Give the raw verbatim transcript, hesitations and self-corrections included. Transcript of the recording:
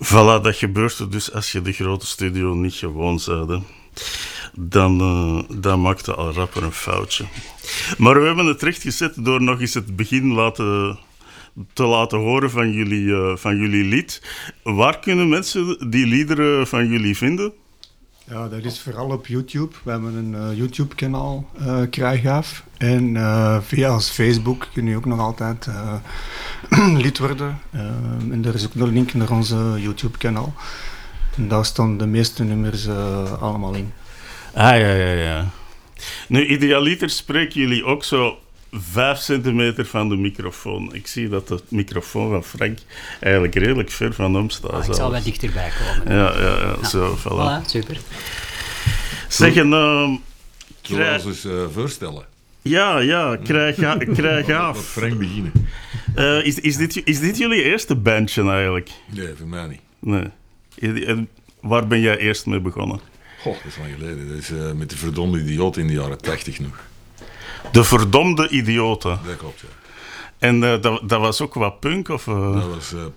Voilà, dat gebeurt er dus als je de grote studio niet gewoon zou hebben. Dan, uh, dan maakt het al rapper een foutje. Maar we hebben het rechtgezet door nog eens het begin laten, te laten horen van jullie, uh, van jullie lied. Waar kunnen mensen die liederen van jullie vinden? Ja, dat is vooral op YouTube. We hebben een uh, YouTube-kanaal, uh, Krijgaaf. En uh, via ons Facebook kun je ook nog altijd uh, lid worden. Uh, en er is ook nog een link naar onze YouTube-kanaal. En daar staan de meeste nummers uh, allemaal in. Ah, ja, ja, ja. Nu, idealiter spreken jullie ook zo vijf centimeter van de microfoon. Ik zie dat de microfoon van Frank eigenlijk redelijk ver van hem staat. Ah, ik zal wel dichterbij komen. Ja, ja, ja, nou, zo, voilà. Voilà, super. Zeggen, uh, Zullen we ons eens uh, voorstellen? Ja, ja, krijg, ga, krijg af. Wat Frank beginnen. Uh, is, is, dit, is dit jullie eerste bandje eigenlijk? Nee, voor mij niet. Nee. En waar ben jij eerst mee begonnen? Goh, dat is lang geleden. Dat is uh, met de verdomde idioot in de jaren tachtig nog. De verdomde idioten. Dat klopt, ja. En uh, dat, dat was ook wat punk? Of, uh... Dat was uh,